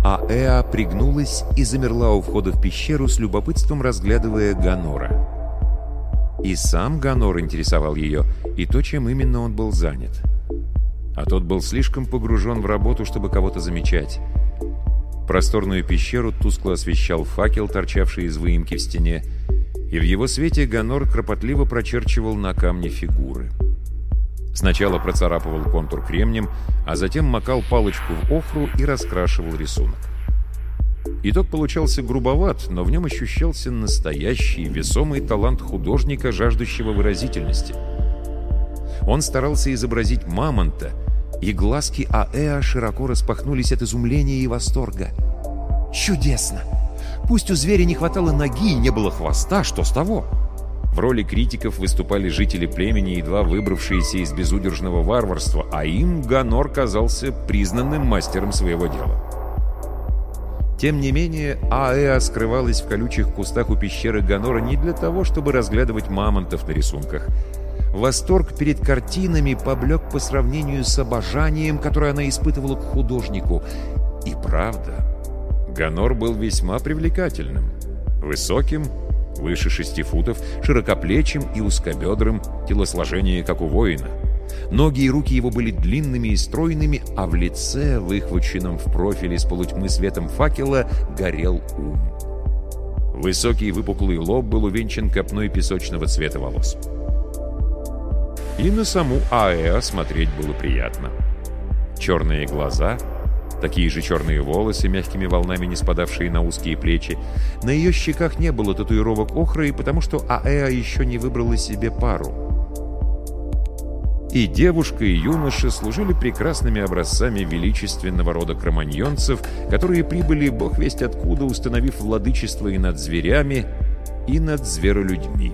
Аэа пригнулась и замерла у входа в пещеру, с любопытством разглядывая Ганора. И сам Ганор интересовал ее, и то, чем именно он был занят. А тот был слишком погружен в работу, чтобы кого-то замечать. Просторную пещеру тускло освещал факел, торчавший из выемки в стене, и в его свете Ганор кропотливо прочерчивал на камне фигуры. Сначала процарапывал контур кремнем, а затем макал палочку в охру и раскрашивал рисунок. Итог получался грубоват, но в нем ощущался настоящий, весомый талант художника, жаждущего выразительности. Он старался изобразить мамонта, и глазки Аэа широко распахнулись от изумления и восторга. «Чудесно! Пусть у зверя не хватало ноги и не было хвоста, что с того?» В роли критиков выступали жители племени, едва выбравшиеся из безудержного варварства, а им Ганор казался признанным мастером своего дела. Тем не менее, Аэа скрывалась в колючих кустах у пещеры Ганора не для того, чтобы разглядывать мамонтов на рисунках. Восторг перед картинами поблек по сравнению с обожанием, которое она испытывала к художнику. И правда, Ганор был весьма привлекательным. Высоким, выше 6 футов, широкоплечим и узкобедрым, телосложение, как у воина. Ноги и руки его были длинными и стройными, а в лице, выхваченном в профиле с полутьмы светом факела, горел ум. Высокий выпуклый лоб был увенчан копной песочного цвета волос. И на саму Аэа смотреть было приятно. Черные глаза, такие же черные волосы, мягкими волнами не спадавшие на узкие плечи. На ее щеках не было татуировок охры, потому что Аэа еще не выбрала себе пару. И девушка, и юноша служили прекрасными образцами величественного рода кроманьонцев, которые прибыли бог весть откуда, установив владычество и над зверями, и над зверолюдьми.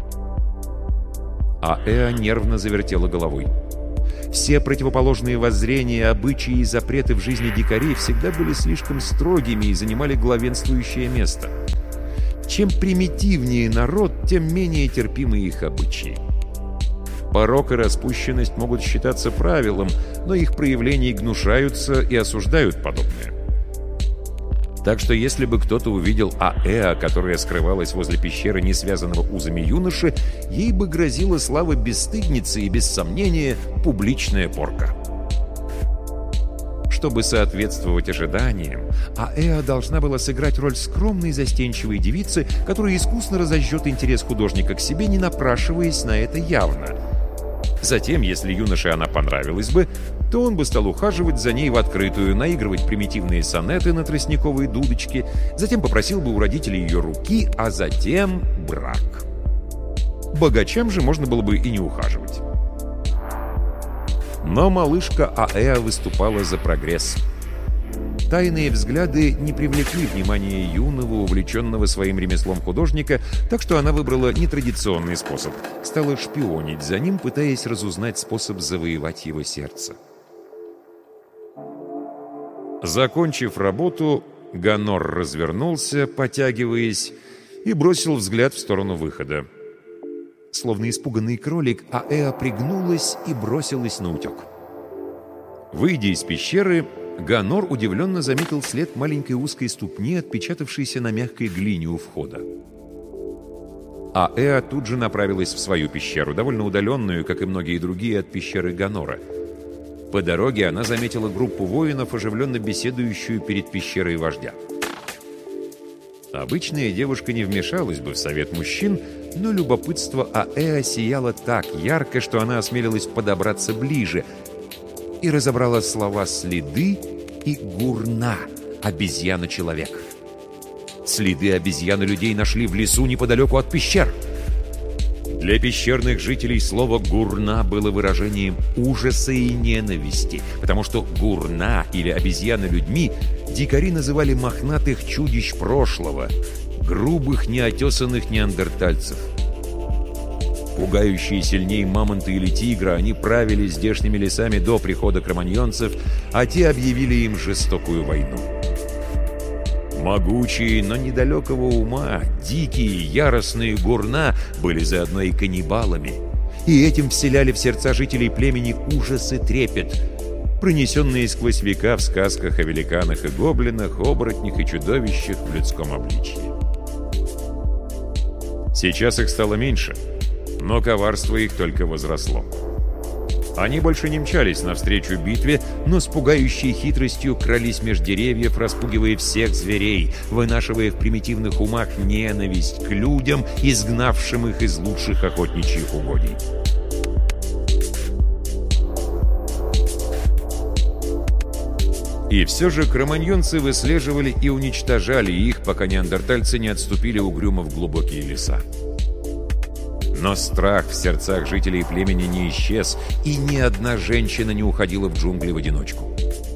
Аэа нервно завертела головой. Все противоположные воззрения, обычаи и запреты в жизни дикарей всегда были слишком строгими и занимали главенствующее место. Чем примитивнее народ, тем менее терпимы их обычаи. Порок и распущенность могут считаться правилом, но их проявления гнушаются и осуждают подобное. Так что если бы кто-то увидел Аэа, которая скрывалась возле пещеры не связанного узами юноши, ей бы грозила слава бесстыдницы и, без сомнения, публичная порка. Чтобы соответствовать ожиданиям, Аэа должна была сыграть роль скромной застенчивой девицы, которая искусно разожжет интерес художника к себе, не напрашиваясь на это явно. Затем, если юноше она понравилась бы, то он бы стал ухаживать за ней в открытую, наигрывать примитивные сонеты на тростниковой дудочке, затем попросил бы у родителей ее руки, а затем брак. Богачам же можно было бы и не ухаживать. Но малышка Аэа выступала за прогресс. Тайные взгляды не привлекли внимания юного, увлеченного своим ремеслом художника, так что она выбрала нетрадиционный способ. Стала шпионить за ним, пытаясь разузнать способ завоевать его сердце. Закончив работу, Ганор развернулся, потягиваясь, и бросил взгляд в сторону выхода. Словно испуганный кролик, Аэа пригнулась и бросилась наутек. Выйдя из пещеры, Ганор удивленно заметил след маленькой узкой ступни, отпечатавшейся на мягкой глине у входа. Аэа тут же направилась в свою пещеру, довольно удаленную, как и многие другие, от пещеры Ганора. По дороге она заметила группу воинов, оживленно беседующую перед пещерой вождя. Обычная девушка не вмешалась бы в совет мужчин, но любопытство Аэа сияло так ярко, что она осмелилась подобраться ближе и разобрала слова «следы» и «гурна» — обезьяна-человек. Следы обезьяны-людей нашли в лесу неподалеку от пещер. Для пещерных жителей слово «гурна» было выражением ужаса и ненависти, потому что гурна или обезьяны-людьми дикари называли мохнатых чудищ прошлого, грубых неотесанных неандертальцев. Пугающие сильнее мамонта или тигра, они правили здешними лесами до прихода кроманьонцев, а те объявили им жестокую войну. Могучие, но недалекого ума, дикие, яростные гурна были заодно и каннибалами, и этим вселяли в сердца жителей племени ужас и трепет. пронесенные сквозь века в сказках о великанах и гоблинах, оборотнях и чудовищах в людском обличье. Сейчас их стало меньше, но коварство их только возросло. Они больше не мчались навстречу битве, но с пугающей хитростью крались меж деревьев, распугивая всех зверей, вынашивая в примитивных умах ненависть к людям, изгнавшим их из лучших охотничьих угодий. И все же кроманьонцы выслеживали и уничтожали их, пока неандертальцы не отступили угрюмо в глубокие леса. Но страх в сердцах жителей племени не исчез, и ни одна женщина не уходила в джунгли в одиночку.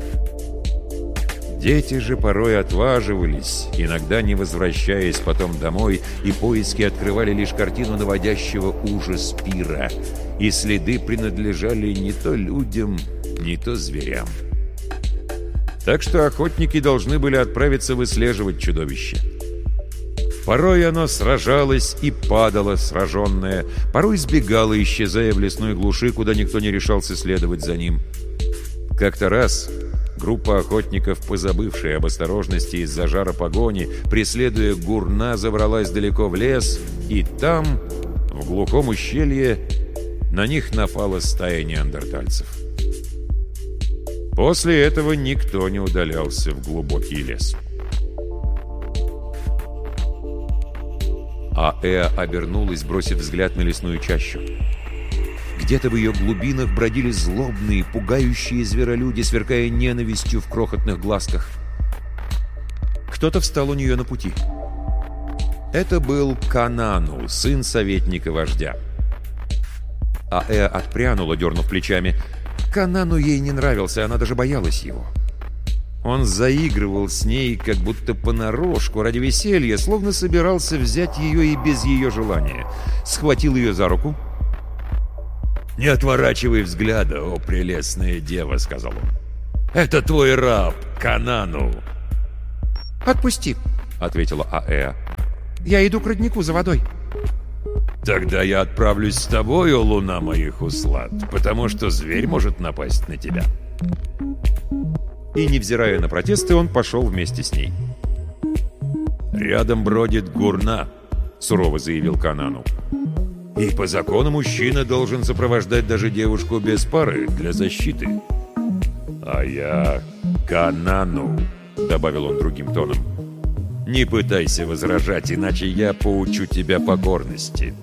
Дети же порой отваживались, иногда не возвращаясь потом домой, и поиски открывали лишь картину наводящего ужас пира, и следы принадлежали не то людям, не то зверям. Так что охотники должны были отправиться выслеживать чудовище. Порой оно сражалось и падало сраженное, порой сбегало, исчезая в лесной глуши, куда никто не решался следовать за ним. Как-то раз группа охотников, позабывшая об осторожности из-за жара погони, преследуя гурна, забралась далеко в лес, и там, в глухом ущелье, на них напала стая неандертальцев. После этого никто не удалялся в глубокий лес. Аэа обернулась, бросив взгляд на лесную чащу. Где-то в ее глубинах бродили злобные, пугающие зверолюди, сверкая ненавистью в крохотных глазках. Кто-то встал у нее на пути. Это был Канану, сын советника вождя. Аэа отпрянула, дернув плечами. Канану ей не нравился, она даже боялась его. Он заигрывал с ней, как будто понарошку, ради веселья, словно собирался взять ее и без ее желания. Схватил ее за руку. «Не отворачивай взгляда, о прелестная дева», — сказал он. «Это твой раб, Канану». «Отпусти», — ответила Аэа. «Я иду к роднику за водой». «Тогда я отправлюсь с тобой, о луна моих услад, потому что зверь может напасть на тебя». И, невзирая на протесты, он пошел вместе с ней. «Рядом бродит гурна», — сурово заявил Канану. «И по закону мужчина должен сопровождать даже девушку без пары для защиты». «А я Канану», — добавил он другим тоном. «Не пытайся возражать, иначе я поучу тебя покорности».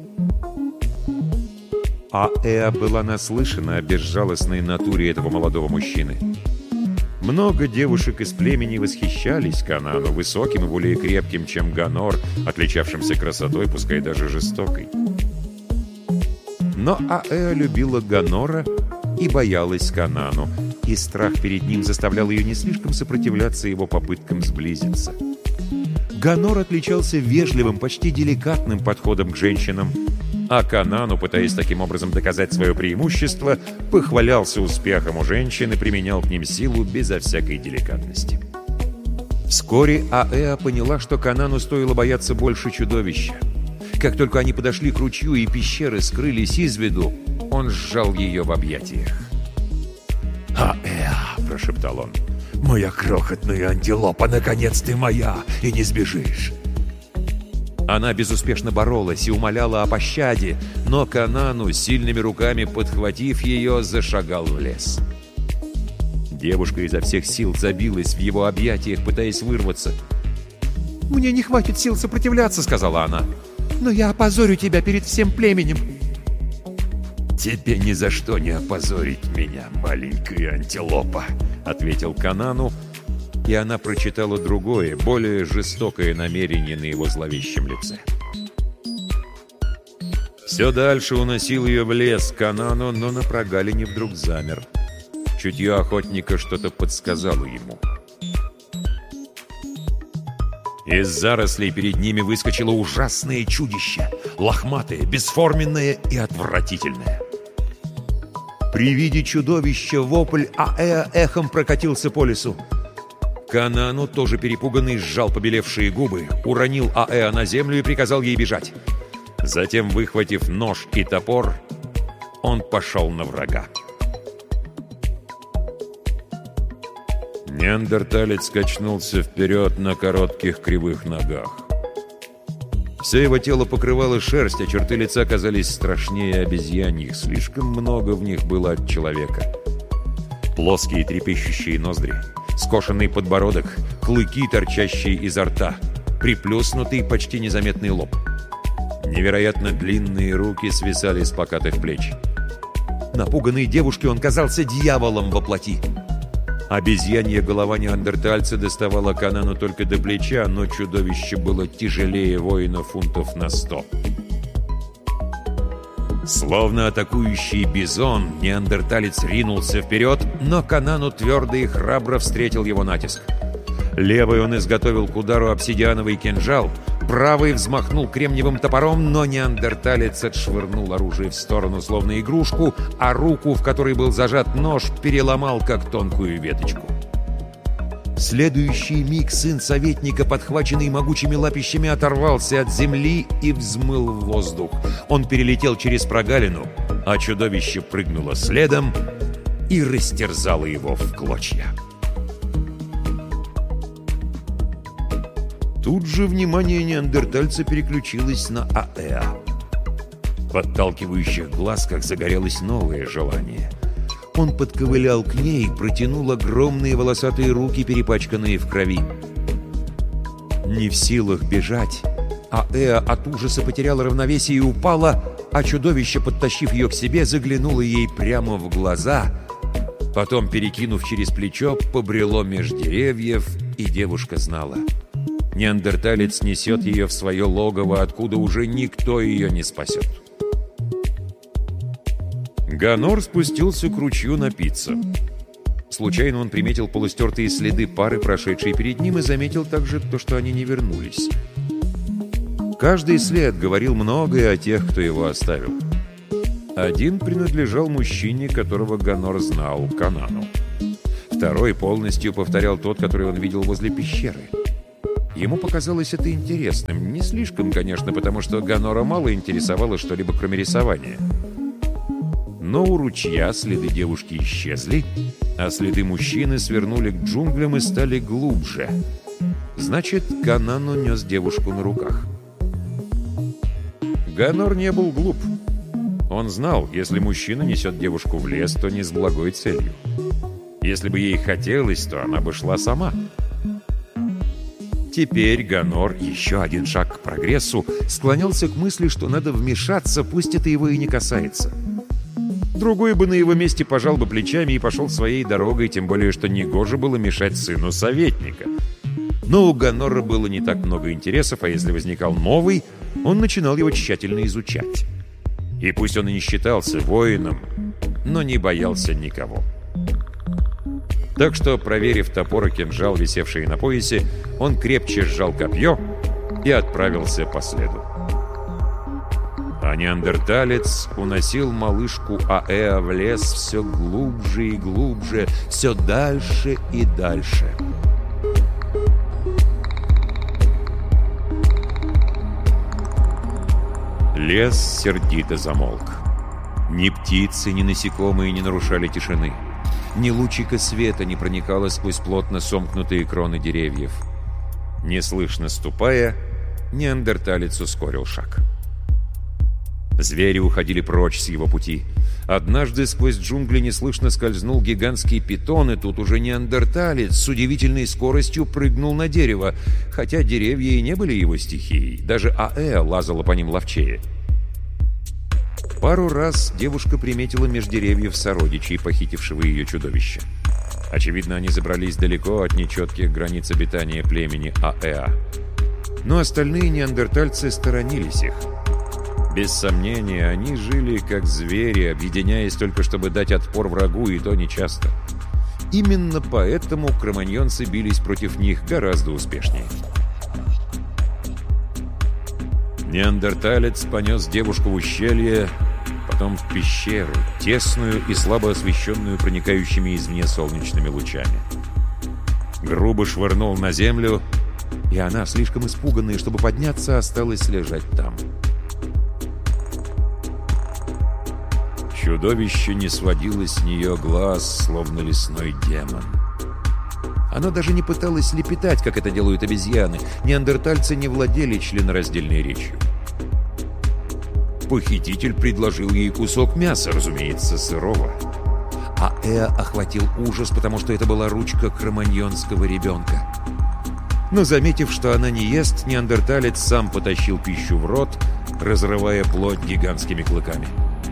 Аэа была наслышана о безжалостной натуре этого молодого мужчины. Много девушек из племени восхищались Канану, высоким и более крепким, чем Ганор, отличавшимся красотой, пускай даже жестокой. Но Аэа любила Ганора и боялась Канану, и страх перед ним заставлял ее не слишком сопротивляться его попыткам сблизиться. Ганор отличался вежливым, почти деликатным подходом к женщинам, а Канану, пытаясь таким образом доказать свое преимущество, похвалялся успехом у женщин и применял к ним силу безо всякой деликатности. Вскоре Аэа поняла, что Канану стоило бояться больше чудовища. Как только они подошли к ручью и пещеры скрылись из виду, он сжал ее в объятиях. «Аэа!» – прошептал он. «Моя крохотная антилопа, наконец ты моя, и не сбежишь!» Она безуспешно боролась и умоляла о пощаде, но Канану, сильными руками подхватив ее, зашагал в лес. Девушка изо всех сил забилась в его объятиях, пытаясь вырваться. «Мне не хватит сил сопротивляться», — сказала она. «Но я опозорю тебя перед всем племенем». «Тебе ни за что не опозорить меня, маленькая антилопа», — ответил Канану, и она прочитала другое, более жестокое намерение на его зловещем лице. Все дальше уносил ее в лес Канану, но на прогалине вдруг замер. Чутье охотника что-то подсказало ему. Из зарослей перед ними выскочило ужасное чудище, лохматое, бесформенное и отвратительное. При виде чудовища вопль Аэа эхом прокатился по лесу. Канану, тоже перепуганный, сжал побелевшие губы, уронил Аэа на землю и приказал ей бежать. Затем, выхватив нож и топор, он пошел на врага. Неандерталец качнулся вперед на коротких кривых ногах. Все его тело покрывало шерсть, а черты лица казались страшнее обезьяньих. Слишком много в них было от человека. Плоские трепещущие ноздри, скошенный подбородок, клыки, торчащие изо рта, приплюснутый, почти незаметный лоб. Невероятно длинные руки свисали с покатых плеч. Напуганной девушке он казался дьяволом во плоти. Обезьянья голова неандертальца доставала Конану только до плеча, но чудовище было тяжелее воина фунтов на 100. Словно атакующий бизон, неандерталец ринулся вперед, но Конану твердо и храбро встретил его натиск. Левой он изготовил к удару обсидиановый кинжал, правой взмахнул кремниевым топором, но неандерталец отшвырнул оружие в сторону, словно игрушку, а руку, в которой был зажат нож, переломал, как тонкую веточку. В следующий миг сын советника, подхваченный могучими лапищами, оторвался от земли и взмыл в воздух. Он перелетел через прогалину, а чудовище прыгнуло следом и растерзало его в клочья. Тут же внимание неандертальца переключилось на Аэа. В подталкивающих глазках загорелось новое желание. Он подковылял к ней, протянул огромные волосатые руки, перепачканные в крови. Не в силах бежать, Аэа от ужаса потеряла равновесие и упала, а чудовище, подтащив ее к себе, заглянуло ей прямо в глаза. Потом, перекинув через плечо, побрело меж деревьев, и девушка знала — неандерталец несет ее в свое логово, откуда уже никто ее не спасет. Ганор спустился к ручью напиться. Случайно он приметил полустертые следы пары, прошедшей перед ним, и заметил также то, что они не вернулись. Каждый след говорил многое о тех, кто его оставил. Один принадлежал мужчине, которого Ганор знал, Конану. Второй полностью повторял тот, который он видел возле пещеры. Ему показалось это интересным. Не слишком, конечно, потому что Ганора мало интересовало что-либо, кроме рисования. Но у ручья следы девушки исчезли, а следы мужчины свернули к джунглям и стали глубже. Значит, Конану нес девушку на руках. Ганор не был глуп. Он знал, если мужчина несет девушку в лес, то не с благой целью. Если бы ей хотелось, то она бы шла сама. Теперь Ганор, еще один шаг к прогрессу, склонялся к мысли, что надо вмешаться, пусть это его и не касается. Другой бы на его месте пожал бы плечами и пошел своей дорогой, тем более, что негоже было мешать сыну советника. Но у Ганора было не так много интересов, а если возникал новый, он начинал его тщательно изучать. И пусть он и не считался воином, но не боялся никого. Так что, проверив топор и кинжал, висевшие на поясе, он крепче сжал копье и отправился по следу. А неандерталец уносил малышку Аэа в лес все глубже и глубже, все дальше и дальше. Лес сердито замолк. Ни птицы, ни насекомые не нарушали тишины. Ни лучика света не проникало сквозь плотно сомкнутые кроны деревьев. Неслышно ступая, неандерталец ускорил шаг. Звери уходили прочь с его пути. Однажды сквозь джунгли неслышно скользнул гигантский питон, и тут уже неандерталец с удивительной скоростью прыгнул на дерево, хотя деревья и не были его стихией. Даже Аэа лазала по ним ловчее. Пару раз девушка приметила меж деревьев сородичей, похитившего ее чудовища. Очевидно, они забрались далеко от нечетких границ обитания племени Аэа. Но остальные неандертальцы сторонились их. Без сомнения, они жили как звери, объединяясь только чтобы дать отпор врагу, и то нечасто. Именно поэтому кроманьонцы бились против них гораздо успешнее. Неандерталец понес девушку в ущелье, потом в пещеру, тесную и слабо освещенную проникающими извне солнечными лучами. Грубо швырнул на землю, и она, слишком испуганная, чтобы подняться, осталась лежать там. Чудовище не сводило с нее глаз, словно лесной демон. Оно даже не пыталось лепетать, как это делают обезьяны. Неандертальцы не владели членораздельной речью. Похититель предложил ей кусок мяса, разумеется, сырого. А Эа охватил ужас, потому что это была ручка кроманьонского ребенка. Но, заметив, что она не ест, неандерталец сам потащил пищу в рот, разрывая плоть гигантскими клыками.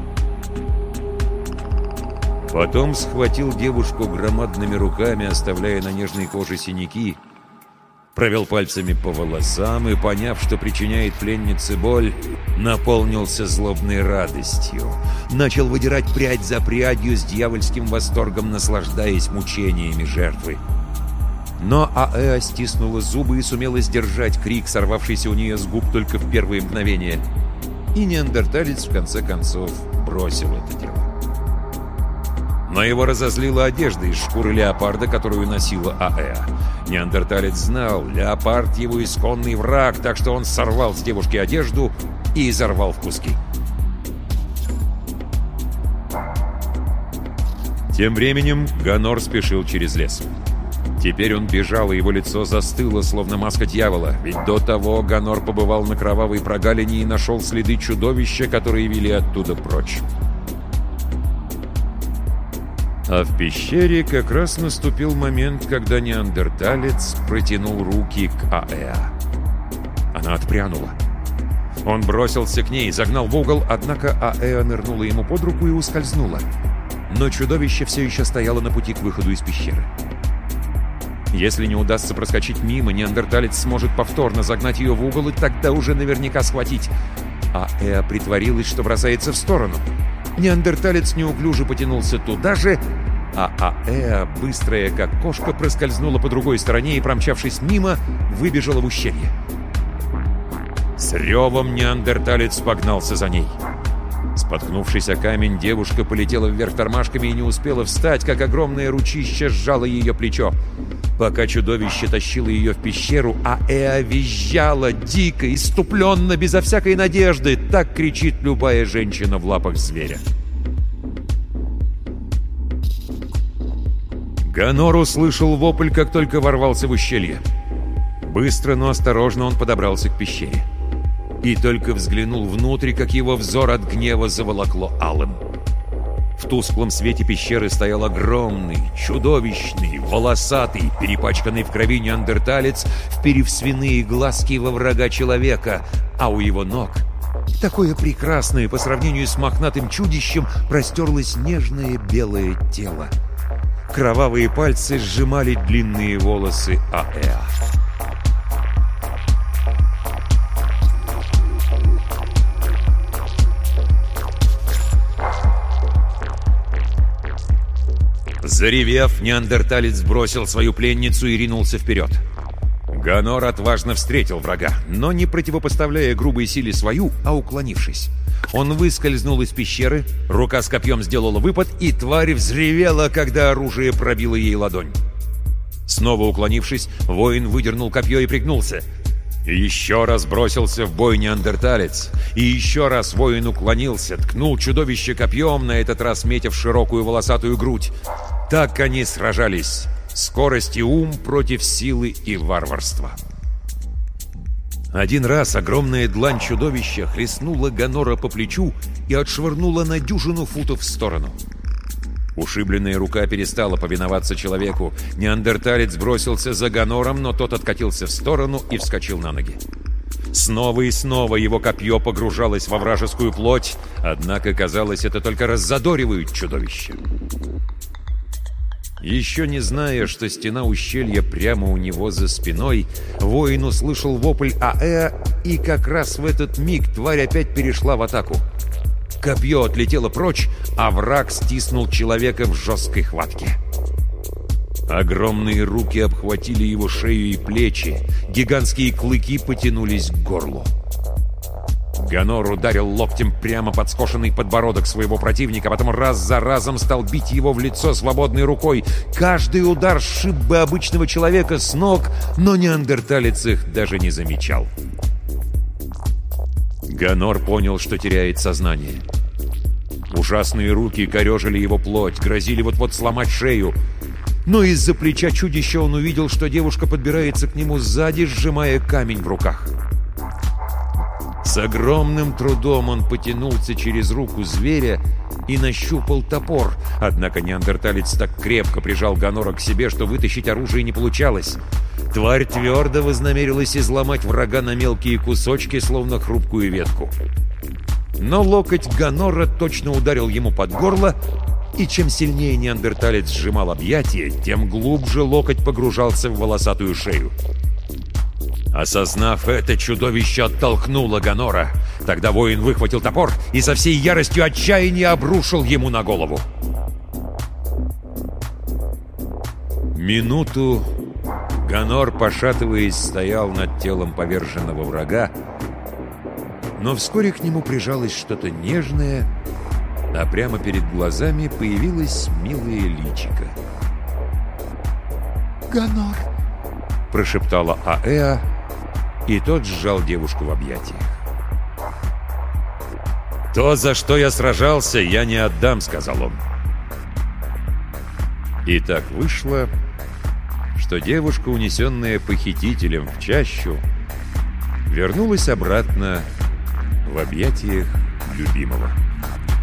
Потом схватил девушку громадными руками, оставляя на нежной коже синяки, провел пальцами по волосам и, поняв, что причиняет пленнице боль, наполнился злобной радостью. Начал выдирать прядь за прядью с дьявольским восторгом, наслаждаясь мучениями жертвы. Но Аэа стиснула зубы и сумела сдержать крик, сорвавшийся у нее с губ только в первые мгновения. И неандерталец, в конце концов, бросил это дело. Но его разозлила одежда из шкуры леопарда, которую носила Аэа. Неандерталец знал, леопард — его исконный враг, так что он сорвал с девушки одежду и изорвал в куски. Тем временем Ганор спешил через лес. Теперь он бежал, и его лицо застыло, словно маска дьявола, ведь до того Ганор побывал на кровавой прогалине и нашел следы чудовища, которые вели оттуда прочь. А в пещере как раз наступил момент, когда неандерталец протянул руки к Аэа. Она отпрянула. Он бросился к ней, загнал в угол, однако Аэа нырнула ему под руку и ускользнула. Но чудовище все еще стояло на пути к выходу из пещеры. Если не удастся проскочить мимо, неандерталец сможет повторно загнать ее в угол и тогда уже наверняка схватить. Аэа притворилась, что бросается в сторону. Неандерталец неуклюже потянулся туда же, а Аэа, быстрая как кошка, проскользнула по другой стороне и, промчавшись мимо, выбежала в ущелье. С ревом неандерталец погнался за ней. Споткнувшись о камень, девушка полетела вверх тормашками и не успела встать, как огромное ручище сжало ее плечо. Пока чудовище тащило ее в пещеру, Аэа визжала дико, исступленно, безо всякой надежды. Так кричит любая женщина в лапах зверя. Ганор услышал вопль, как только ворвался в ущелье. Быстро, но осторожно он подобрался к пещере. И только взглянул внутрь, как его взор от гнева заволокло алым. В тусклом свете пещеры стоял огромный, чудовищный, волосатый, перепачканный в крови неандерталец, вперев свиные глазки во врага человека, а у его ног, такое прекрасное по сравнению с мохнатым чудищем, простерлось нежное белое тело. Кровавые пальцы сжимали длинные волосы Аэа. Заревев, неандерталец бросил свою пленницу и ринулся вперед. Ганор отважно встретил врага, но не противопоставляя грубой силе свою, а уклонившись. Он выскользнул из пещеры, рука с копьем сделала выпад, и тварь взревела, когда оружие пробило ей ладонь. Снова уклонившись, воин выдернул копье и пригнулся. И еще раз бросился в бой неандерталец. И еще раз воин уклонился, ткнул чудовище копьем, на этот раз метя в широкую волосатую грудь. Так они сражались. Скорость и ум против силы и варварства. Один раз огромная длань чудовища хлестнула Ганора по плечу и отшвырнула на дюжину футов в сторону. Ушибленная рука перестала повиноваться человеку. Неандерталец бросился за Ганором, но тот откатился в сторону и вскочил на ноги. Снова и снова его копье погружалось во вражескую плоть, однако, казалось, это только раззадоривает чудовище. Еще не зная, что стена ущелья прямо у него за спиной, воин услышал вопль Аэа, и как раз в этот миг тварь опять перешла в атаку. Копье отлетело прочь, а враг стиснул человека в жесткой хватке. Огромные руки обхватили его шею и плечи, гигантские клыки потянулись к горлу. Ганор ударил локтем прямо под скошенный подбородок своего противника, потом раз за разом стал бить его в лицо свободной рукой. Каждый удар сшиб бы обычного человека с ног, но неандерталец их даже не замечал. Ганор понял, что теряет сознание. Ужасные руки корежили его плоть, грозили вот-вот сломать шею. Но из-за плеча чудища он увидел, что девушка подбирается к нему сзади, сжимая камень в руках. С огромным трудом он потянулся через руку зверя и нащупал топор. Однако неандерталец так крепко прижал Гонора к себе, что вытащить оружие не получалось. Тварь твердо вознамерилась изломать врага на мелкие кусочки, словно хрупкую ветку. Но локоть Гонора точно ударил ему под горло, и чем сильнее неандерталец сжимал объятия, тем глубже локоть погружался в волосатую шею. Осознав это, чудовище оттолкнуло Гонора. Тогда воин выхватил топор и со всей яростью отчаяния обрушил ему на голову. Минуту Гонор, пошатываясь, стоял над телом поверженного врага, но вскоре к нему прижалось что-то нежное, а прямо перед глазами появилось милое личико. «Гонор!» — прошептала Аэа, и тот сжал девушку в объятиях. «То, за что я сражался, я не отдам», — сказал он. И так вышло, что девушка, унесенная похитителем в чащу, вернулась обратно в объятиях любимого.